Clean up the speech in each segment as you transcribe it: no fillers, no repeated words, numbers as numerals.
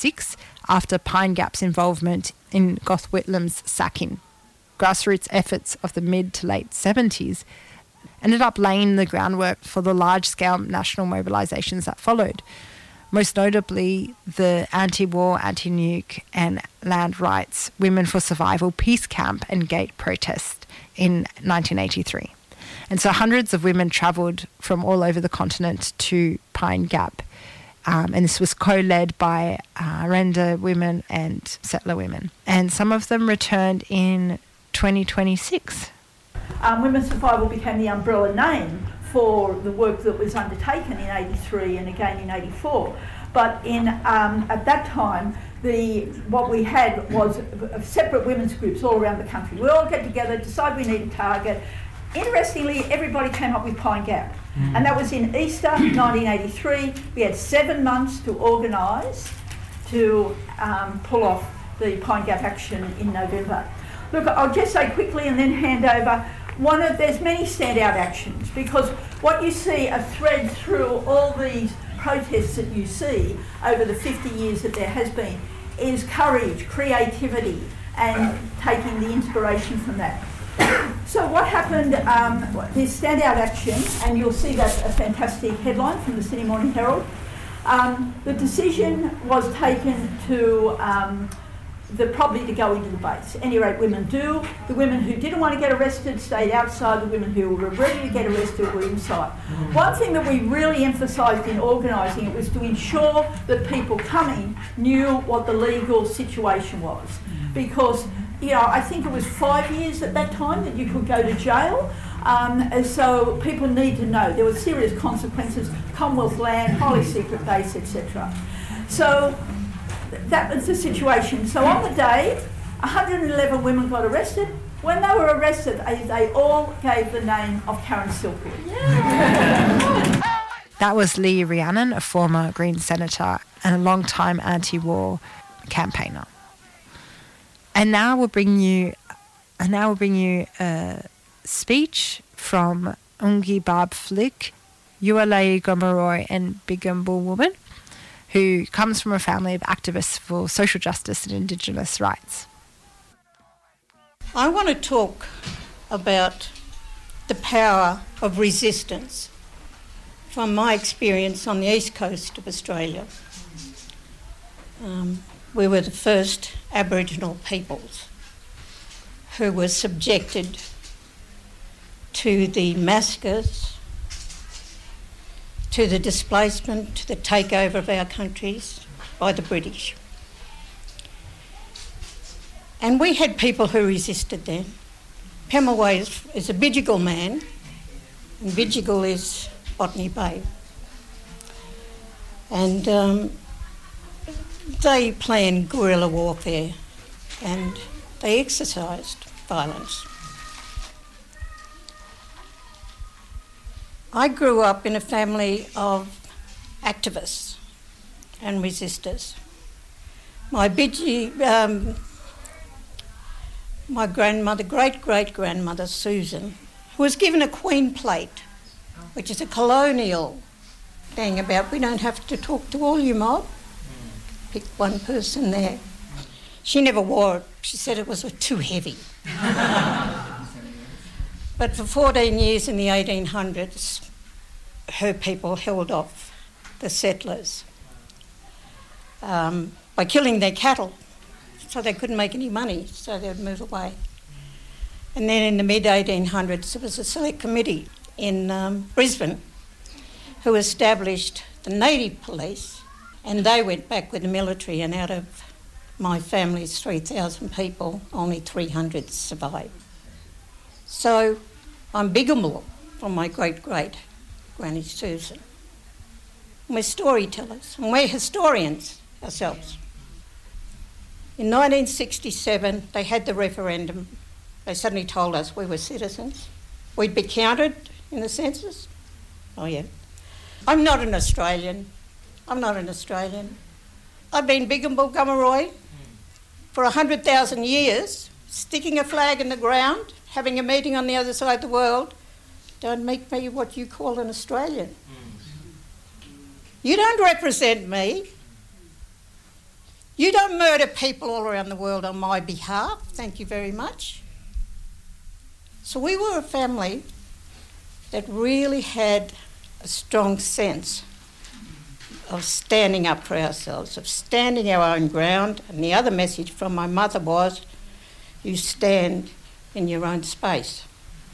1986 after Pine Gap's involvement in Gough Whitlam's sacking. Grassroots efforts of the mid to late 70s ended up laying the groundwork for the large-scale national mobilisations that followed, most notably the anti-war, anti-nuke and land rights Women for Survival Peace Camp and Gate protest in 1983. And so hundreds of women travelled from all over the continent to Pine Gap. And this was co-led by Aranda women and settler women. And some of them returned in 2026. Women's Survival became the umbrella name for the work that was undertaken in 83 and again in 84. But at that time, what we had was separate women's groups all around the country. We all get together, decide we need a target. Interestingly, everybody came up with Pine Gap. And that was in Easter 1983. We had 7 months to organise to pull off the Pine Gap action in November. Look, I'll just say quickly and then hand over. There's many standout actions, because what you see a thread through all these protests that you see over the 50 years that there has been is courage, creativity, and taking the inspiration from that. So what happened, this standout action, and you'll see that's a fantastic headline from the Sydney Morning Herald. The decision was taken to probably to go into the base. At any rate, women do. The women who didn't want to get arrested stayed outside. The women who were ready to get arrested were inside. One thing that we really emphasised in organising it was to ensure that people coming knew what the legal situation was. Because, I think it was 5 years at that time that you could go to jail. And so people need to know there were serious consequences, Commonwealth land, highly secret base, etc. So that was the situation. So on the day, 111 women got arrested. When they were arrested, they all gave the name of Karen Silkwood. Yeah. That was Lee Rhiannon, a former Greens senator and a long-time anti-war campaigner. And now we'll bring you a speech from Ungi Barb Flick, Yualai Gomeroi and Bigambul woman, who comes from a family of activists for social justice and Indigenous rights. I want to talk about the power of resistance from my experience on the east coast of Australia. We were the first Aboriginal peoples who were subjected to the massacres, to the displacement, to the takeover of our countries by the British. And we had people who resisted then. Pemulwuy is a Bidjigal man, and Bidjigal is Botany Bay. And they planned guerrilla warfare and they exercised violence. I grew up in a family of activists and resistors. My grandmother, great-great-grandmother Susan, who was given a Queen plate, which is a colonial thing about we don't have to talk to all you mob. Pick one person there. She never wore it. She said it was too heavy. But for 14 years in the 1800s, her people held off the settlers by killing their cattle, so they couldn't make any money, so they'd move away. And then in the mid-1800s, there was a select committee in Brisbane who established the native police, and they went back with the military, and out of my family's 3,000 people, only 300 survived. So I'm Bigambul from my great-great-granny Susan. And we're storytellers, and we're historians ourselves. In 1967, they had the referendum. They suddenly told us we were citizens. We'd be counted in the census. Oh, yeah. I'm not an Australian. I've been Bigambul Gomeroi for 100,000 years, sticking a flag in the ground, having a meeting on the other side of the world. Don't make me what you call an Australian. You don't represent me. You don't murder people all around the world on my behalf. Thank you very much. So we were a family that really had a strong sense of standing up for ourselves, of standing our own ground. And the other message from my mother was, you stand in your own space.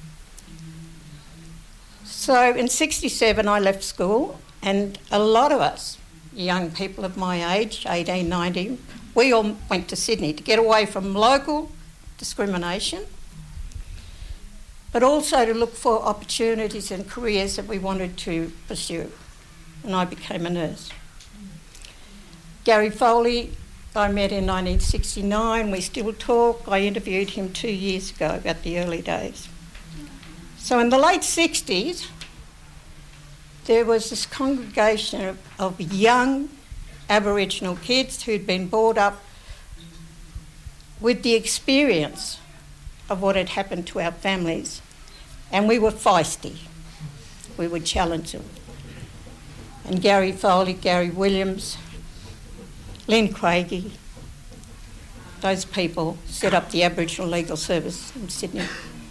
So in 67 I left school, and a lot of us, young people of my age, 18, 19, we all went to Sydney to get away from local discrimination, but also to look for opportunities and careers that we wanted to pursue. And I became a nurse. Gary Foley, I met in 1969. We still talk. I interviewed him 2 years ago about the early days. So in the late 60s, there was this congregation of young Aboriginal kids who'd been brought up with the experience of what had happened to our families, and we were feisty. We would challenge them. And Gary Foley, Gary Williams, Lynn Craigie, those people set up the Aboriginal Legal Service in Sydney.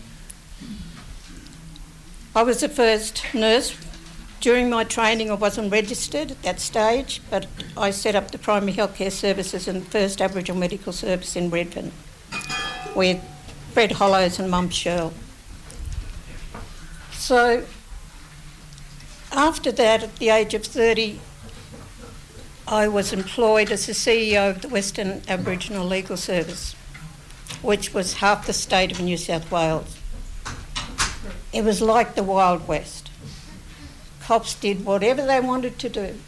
I was the first nurse. During my training I wasn't registered at that stage, but I set up the primary healthcare services and the first Aboriginal medical service in Redfern with Fred Hollows and Mum Shirl. So after that, at the age of 30, I was employed as the CEO of the Western Aboriginal Legal Service, which was half the state of New South Wales. It was like the Wild West. Cops did whatever they wanted to do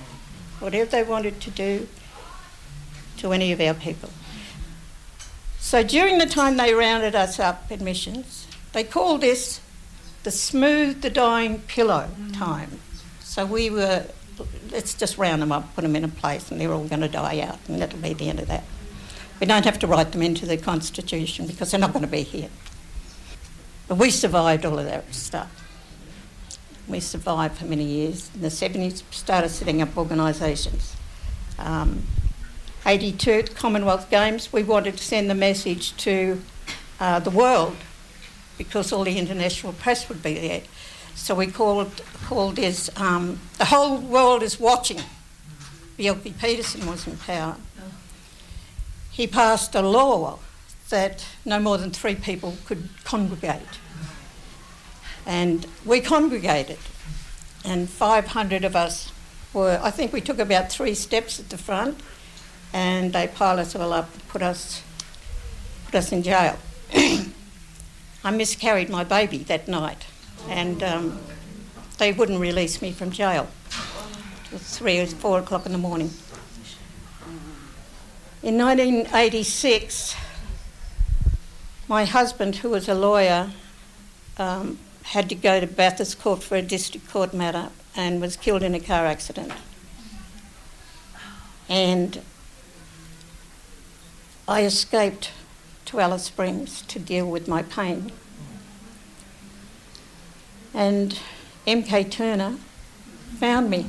to any of our people. So during the time they rounded us up admissions, they called this the smooth the dying pillow time. So we were, let's just round them up, put them in a place, and they're all going to die out, and that'll be the end of that. We don't have to write them into the Constitution because they're not going to be here. But we survived all of that stuff. We survived for many years. In the 70s, started setting up organisations. 82, Commonwealth Games, we wanted to send the message to the world because all the international press would be there. So we called this, the whole world is watching. Bjelke Petersen was in power. He passed a law that no more than 3 people could congregate. And we congregated, and 500 of us were, I think we took about 3 steps at the front, and they piled us all up and put us in jail. I miscarried my baby that night, and they wouldn't release me from jail. It was 3 or 4 o'clock in the morning. In 1986, my husband, who was a lawyer, had to go to Bathurst Court for a district court matter and was killed in a car accident. And I escaped to Alice Springs to deal with my pain. And MK Turner found me.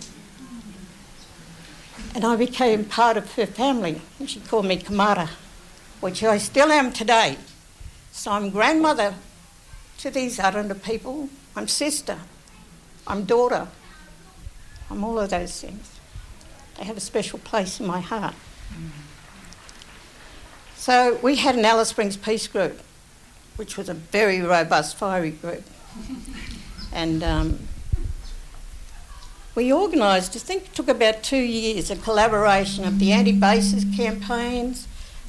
And I became part of her family. And she called me Kamara, which I still am today. So I'm grandmother to these Aranda people. I'm sister. I'm daughter. I'm all of those things. They have a special place in my heart. So we had an Alice Springs Peace Group, which was a very robust, fiery group. And we organised, I think it took about 2 years, a collaboration of the anti-bases campaigns,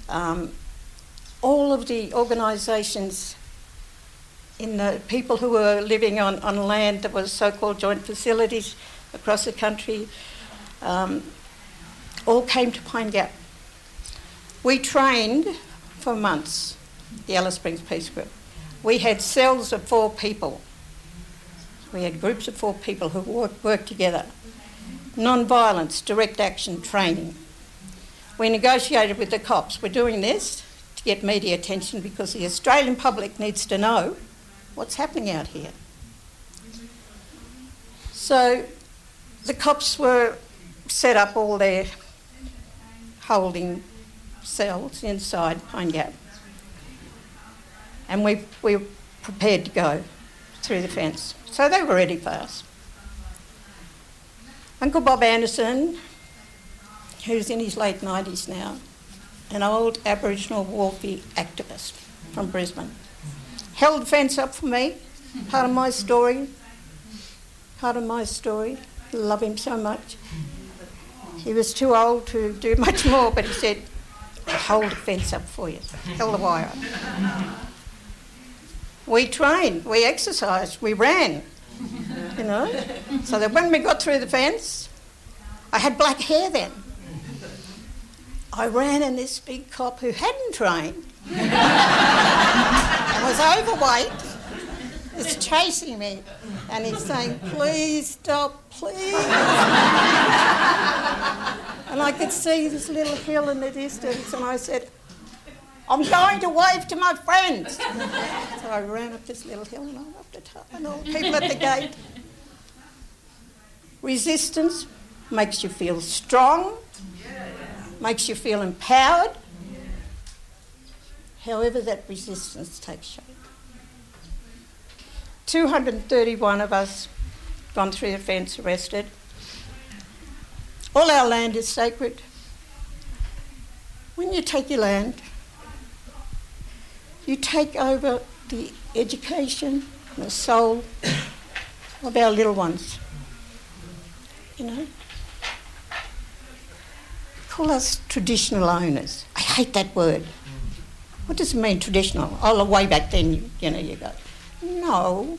all of the organisations in the people who were living on land that was so-called joint facilities across the country, all came to Pine Gap. We trained for months, the Alice Springs Peace Group. We had cells of 4 people. We had groups of 4 people who worked together. Non-violence, direct action training. We negotiated with the cops. We're doing this to get media attention because the Australian public needs to know what's happening out here. So the cops were set up all their holding cells inside Pine Gap. And we were prepared to go through the fence. So they were ready for us. Uncle Bob Anderson, who's in his late 90s now, an old Aboriginal Wharfie activist from Brisbane, held the fence up for me, part of my story. Love him so much. He was too old to do much more, but he said, I'll hold the fence up for you, held the wire up. We trained, we exercised, we ran, you know, so that when we got through the fence, I had black hair then. I ran and this big cop who hadn't trained and was overweight is chasing me and he's saying, please stop, please. And I could see this little hill in the distance and I said, I'm going to wave to my friends. So I ran up this little hill and I waved to top and all the people at the gate. Resistance makes you feel strong, makes you feel empowered. However that resistance takes shape. 231 of us gone through the fence, arrested. All our land is sacred. When you take your land, you take over the education and the soul of our little ones. You know? Call us traditional owners. I hate that word. What does it mean, traditional? Oh, way back then, you go. No.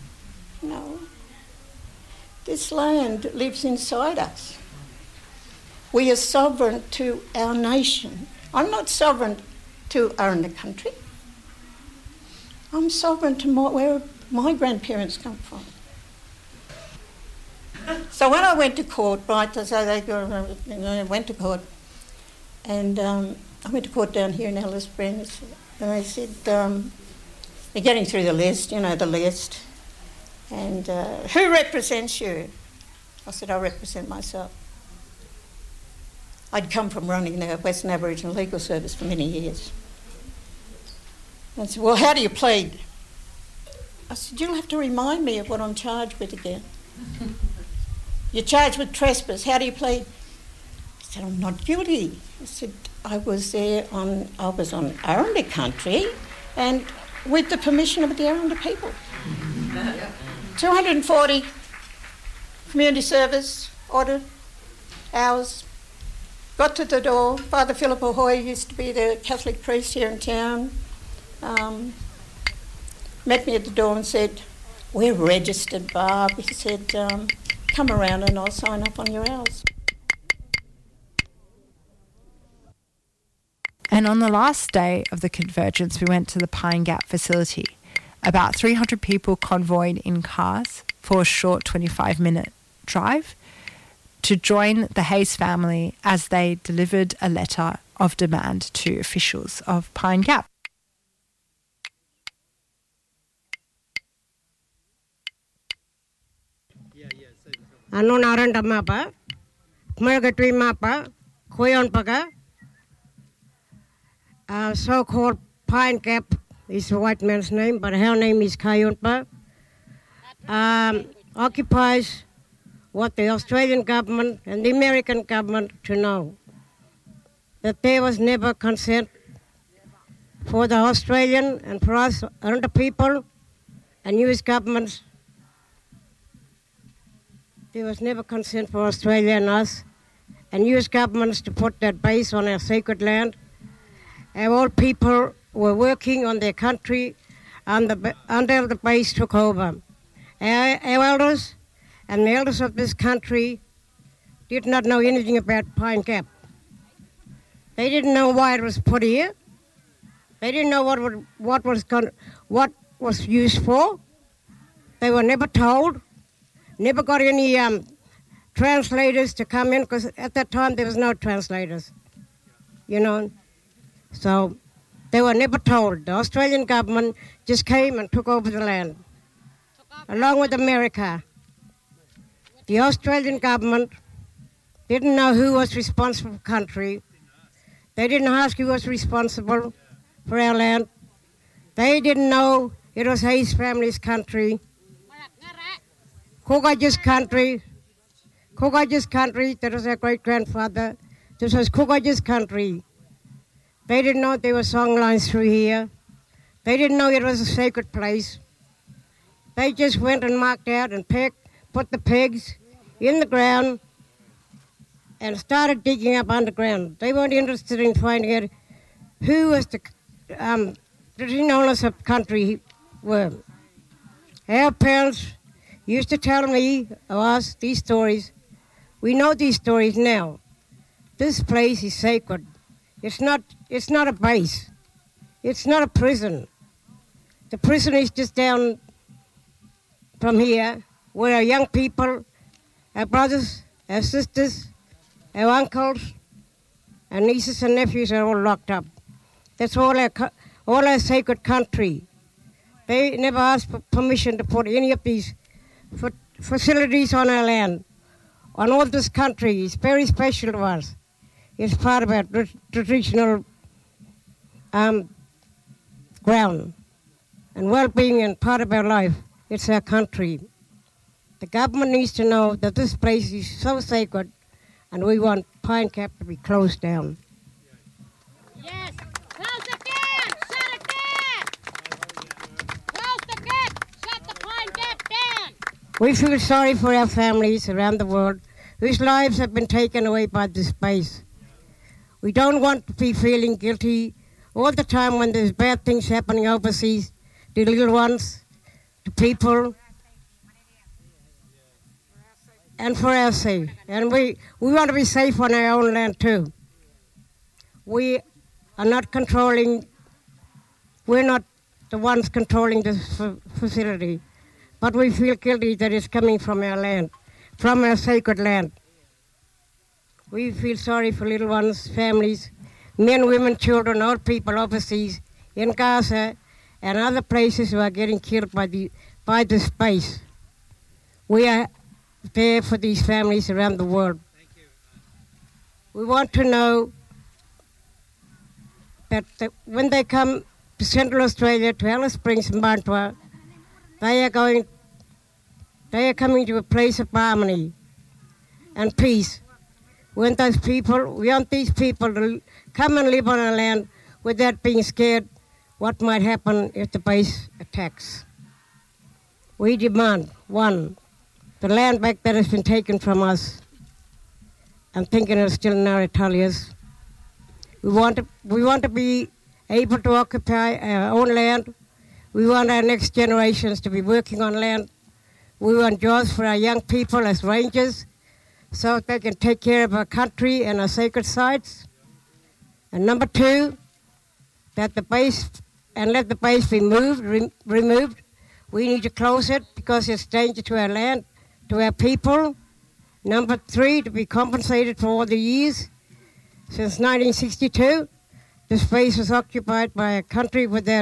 This land lives inside us. We are sovereign to our nation. I'm not sovereign to Aranda country. I'm sovereign to where my grandparents come from. So when I went to court, right, so I went to court, and I went to court down here in Alice Springs, and they said, they're getting through the list, the list, and who represents you? I said, I represent myself. I'd come from running the Western Aboriginal Legal Service for many years. And I said, well, how do you plead? I said, you'll have to remind me of what I'm charged with again. You're charged with trespass. How do you plead? I said, I'm not guilty. I said, I was on Aranda country and with the permission of the Aranda people. 240 community service order hours. Got to the door. Father Philip Ahoy used to be the Catholic priest here in town. Met me at the door and said, we're registered, Barb. He said, come around and I'll sign up on your hours. And on the last day of the convergence, we went to the Pine Gap facility. About 300 people convoyed in cars for a short 25-minute drive to join the Hayes family as they delivered a letter of demand to officials of Pine Gap. Anon Aranda mapa, Margatri mapa, Koyon Paga, so-called Pine Gap is a white man's name, but her name is Kayonpa, occupies what the Australian government and the American government to know, that there was never consent for the Australian and for us, Aranda people and US governments. There was never consent for Australia and us and US governments to put that base on our sacred land. And all people were working on their country until the base took over. Our elders and the elders of this country did not know anything about Pine Gap. They didn't know why it was put here. They didn't know what was used for. They were never told. Never got any translators to come in, because at that time there was no translators, So they were never told. The Australian government just came and took over the land, along with America. The Australian government didn't know who was responsible for the country, They didn't ask who was responsible for our land. They didn't know it was Hayes family's country. Kogaja's country. Kogaja's country, that was our great-grandfather. This was Kogaja's country. They didn't know there were song lines through here. They didn't know it was a sacred place. They just went and marked out and put the pegs in the ground and started digging up underground. They weren't interested in finding out who was the traditional owners of the country were. Our parents used to tell me, or us, these stories. We know these stories now. This place is sacred. It's not a base. It's not a prison. The prison is just down from here, where our young people, our brothers, our sisters, our uncles, our nieces and nephews are all locked up. That's all our sacred country. They never asked for permission to put any of these facilities on our land. On all this country, it's very special to us. It's part of our traditional ground and well-being and part of our life. It's our country. The government needs to know that this place is so sacred and we want Pine Gap to be closed down. Yes, close it down, shut it down. Close the gap, shut the Pine Gap down. We feel sorry for our families around the world whose lives have been taken away by this space. We don't want to be feeling guilty all the time when there's bad things happening overseas to little ones, to people, and for our sake. And we want to be safe on our own land too. We are not controlling, we're not the ones controlling this facility, but we feel guilty that it's coming from our land, from our sacred land. We feel sorry for little ones, families, men, women, children, old people overseas, in Gaza, and other places who are getting killed by this space. We are there for these families around the world. We want to know that when they come to Central Australia, to Alice Springs and Bantua, they are coming to a place of harmony and peace. We want these people to come and live on our land without being scared what might happen if the base attacks. We demand, one, the land back that has been taken from us. I'm thinking it's still Naratalia's. We want to be able to occupy our own land. We want our next generations to be working on land. We want jobs for our young people as rangers, so they can take care of our country and our sacred sites. And number two, let the base be removed. We need to close it because it's danger to our land, to our people. Number three, to be compensated for all the years. Since 1962, the space was occupied by a country without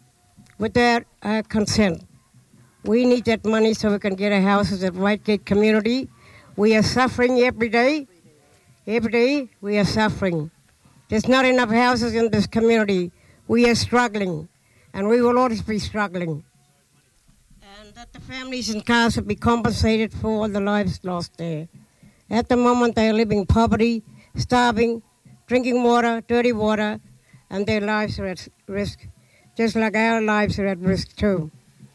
consent. We need that money so we can get our houses at Whitegate community. We are suffering every day. Every day we are suffering. There's not enough houses in this community. We are struggling, and we will always be struggling. And that the families in Gaza be compensated for all the lives lost there. At the moment they are living in poverty, starving, drinking water, dirty water, and their lives are at risk, just like our lives are at risk too.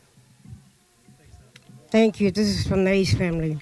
Thank you. This is from the Hayes family.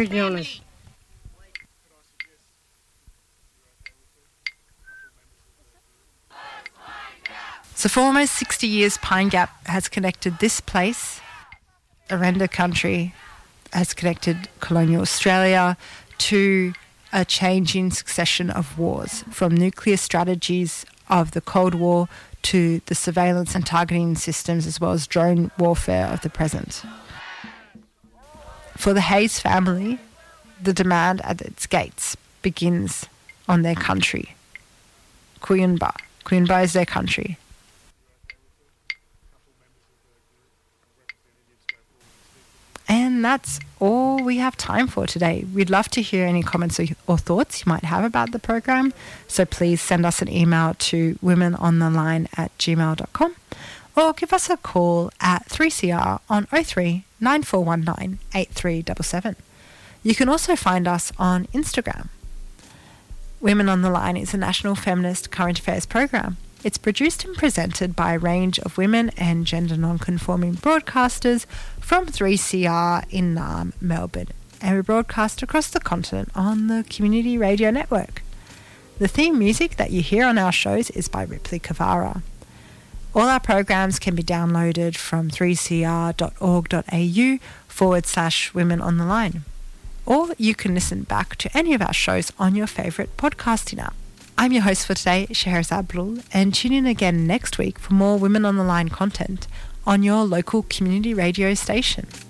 So for almost 60 years, Pine Gap has connected this place, Arenda country, has connected colonial Australia to a changing succession of wars, from nuclear strategies of the Cold War to the surveillance and targeting systems, as well as drone warfare of the present. For the Hayes family, the demand at its gates begins on their country. Kuyunba. Kuyunba is their country. And And that's all we have time for today. We'd love to hear any comments or thoughts you might have about the program. So please send us an email to womenontheline@gmail.com or give us a call at 3CR on 03 9419 8377. You can also find us on Instagram. Women on the Line is a national feminist current affairs program. It's produced and presented by a range of women and gender non-conforming broadcasters from 3CR in Naarm, Melbourne, and we broadcast across the continent on the Community Radio Network. The theme music that you hear on our shows is by Ripley Kavara. All our programs can be downloaded from 3cr.org.au/Women on the Line. Or you can listen back to any of our shows on your favourite podcasting app. I'm your host for today, Scheherazade Brul, and tune in again next week for more Women on the Line content on your local community radio station.